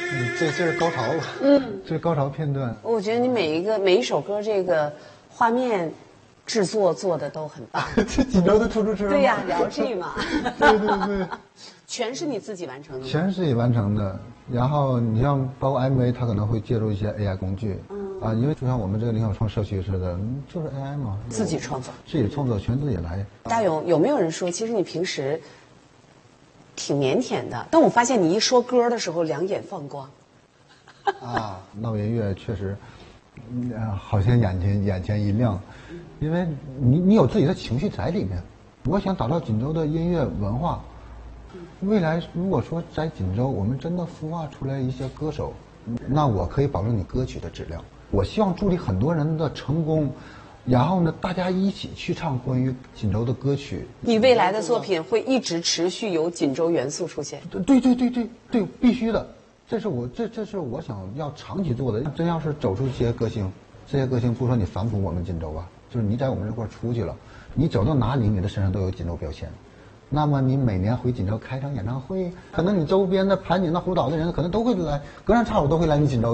这是高潮了，这是高潮片段。 我觉得你每一首歌这个画面制作做的都很棒。 这锦州的出租车。 对呀，辽 G 嘛。 对对对， 全是你自己完成的吗？ 全是自己完成的。然后你像包括 MV， 它可能会借助一些 AI 工具。因为就像我们这个领小创社区似的，就是 AI 嘛， 自己创作， 全自己来。 大勇有没有人说，其实你平时挺腼腆的，但我发现你一说歌的时候，两眼放光。 闹音乐确实，好像眼前一亮，因为你有自己的情绪在里面。我想打造锦州的音乐文化，未来如果说在锦州我们真的孵化出来一些歌手，那我可以保证你歌曲的质量。我希望助力很多人的成功，然后呢，大家一起去唱关于锦州的歌曲。 你未来的作品会一直持续有锦州元素出现？ 对，必须的。这是我想要长期做的。真要是走出这些歌星，不说你反哺我们锦州啊，就是你在我们这块出去了，你走到哪里，你的身上都有锦州标签。那么你每年回锦州开场演唱会，可能你周边的盘锦的胡岛的人，可能都会来，隔三差五都会来你锦州。